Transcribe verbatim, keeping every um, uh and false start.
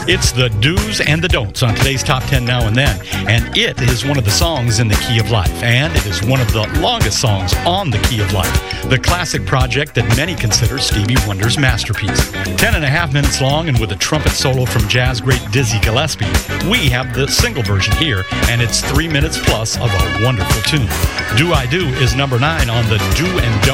It's the do's and the don'ts on today's Top ten Now and Then. And it is one of the songs in the Key of Life. And it is one of the longest songs on the Key of Life. The classic project that many consider Stevie Wonder's masterpiece. Ten and a half minutes long, and with a trumpet solo from jazz great Dizzy Gillespie, we have the single version here, and it's three minutes plus of a wonderful tune. Do I Do is number nine on the Do and Don't